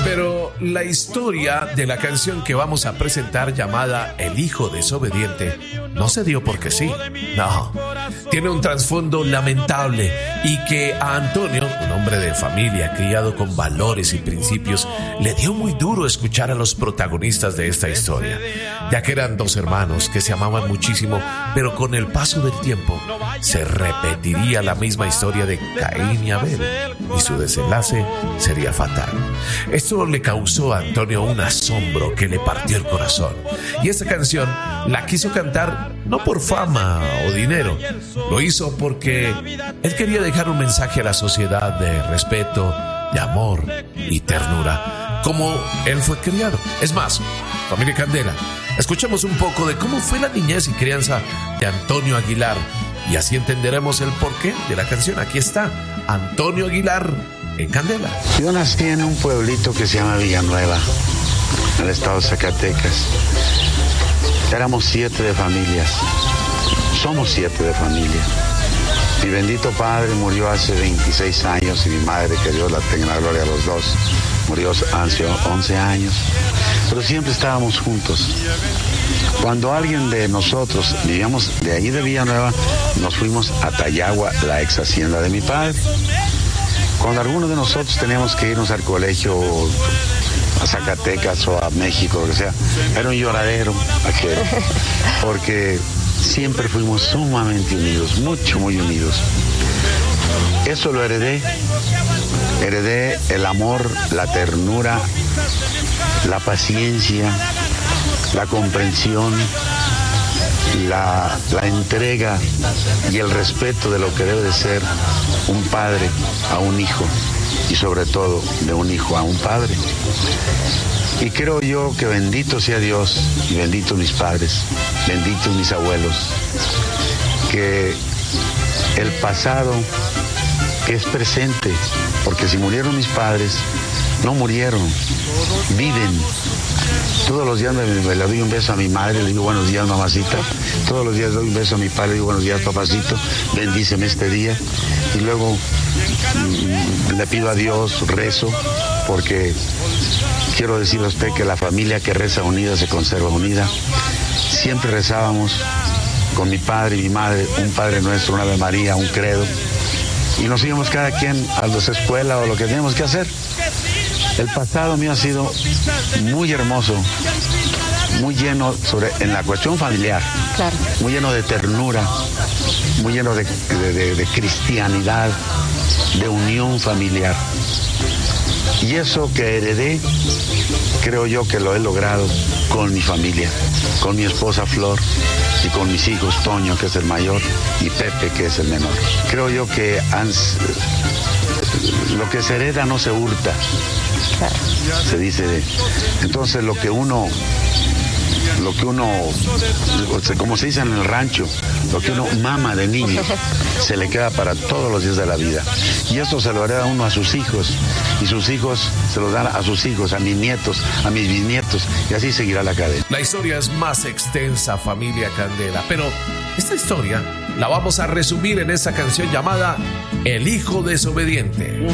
Pero la historia de la canción que vamos a presentar, llamada El Hijo Desobediente, no se dio porque sí. No, tiene un trasfondo lamentable y que a Antonio, un hombre de familia criado con valores y principios, le dio muy duro escuchar a los protagonistas de esta historia, ya que eran dos hermanos que se amaban muchísimo, pero con el paso del tiempo se repetiría la misma historia de Caín y Abel y su desenlace sería fatal. Esto le causó a Antonio un asombro que le partió el corazón, y esta canción la quiso cantar no por fama o dinero, lo hizo porque él quería dejar un mensaje a la sociedad de respeto, de amor y ternura, como él fue criado. Es más, familia Candela, escuchemos un poco de cómo fue la niñez y crianza de Antonio Aguilar, y así entenderemos el porqué de la canción. Aquí está Antonio Aguilar en Candela. Yo nací en un pueblito que se llama Villanueva, en el estado de Zacatecas. Éramos 7 de familias. Somos 7 de familia. Mi bendito padre murió hace 26 años y mi madre, que Dios la tenga en la gloria a los dos, murió hace 11 años. Pero siempre estábamos juntos. Cuando alguien de nosotros vivíamos de ahí de Villanueva, nos fuimos a Tayagua, la ex hacienda de mi padre. Cuando algunos de nosotros teníamos que irnos al colegio, a Zacatecas o a México, lo que sea, era un lloradero aquel, porque siempre fuimos sumamente unidos, muy unidos. Eso lo heredé el amor, la ternura, la paciencia, la comprensión, la entrega y el respeto de lo que debe de ser un padre a un hijo, y sobre todo de un hijo a un padre. Y creo yo que bendito sea Dios y benditos mis padres, benditos mis abuelos, que el pasado es presente, porque si murieron mis padres, no murieron, viven. Todos los días le doy un beso a mi madre, le digo buenos días, mamacita. Todos los días le doy un beso a mi padre, le digo buenos días, papacito, bendíceme este día. Y luego le pido a Dios, rezo, porque quiero decirle a usted que la familia que reza unida se conserva unida. Siempre rezábamos con mi padre y mi madre un Padre Nuestro, una Ave María, un credo. Y nos íbamos cada quien a la escuela o lo que teníamos que hacer. El pasado mío ha sido muy hermoso, muy lleno en la cuestión familiar, claro, muy lleno de ternura, muy lleno de cristianidad, de unión familiar. Y eso que heredé, creo yo que lo he logrado con mi familia, con mi esposa Flor y con mis hijos, Toño, que es el mayor, y Pepe, que es el menor. Creo yo que lo que se hereda no se hurta. Claro. Se dice, entonces lo que uno, como se dice en el rancho, lo que uno mama de niño, se le queda para todos los días de la vida. Y esto se lo hereda uno a sus hijos, y sus hijos se lo dan a sus hijos, a mis nietos, a mis bisnietos, y así seguirá la cadena. La historia es más extensa, familia Candela, pero esta historia la vamos a resumir en esta canción llamada El Hijo Desobediente.